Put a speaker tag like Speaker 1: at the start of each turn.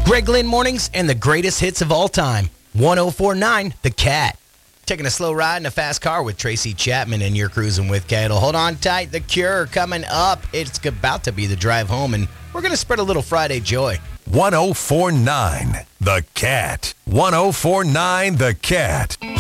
Speaker 1: Greg Lynn Mornings and the greatest hits of all time. 104.9 The Cat. Taking a slow ride in a fast car with Tracy Chapman, and you're cruising with Kettle. Hold on tight. The Cure coming up. It's about to be the drive home, and we're going to spread a little Friday joy.
Speaker 2: 104.9 The Cat. 104.9 The Cat.